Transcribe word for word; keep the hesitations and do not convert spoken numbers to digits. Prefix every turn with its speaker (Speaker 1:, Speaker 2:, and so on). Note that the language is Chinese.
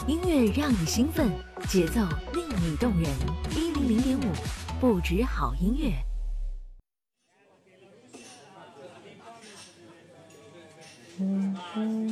Speaker 1: 音乐让你兴奋，节奏令你动人。一零零点五，不止好音乐。嗯嗯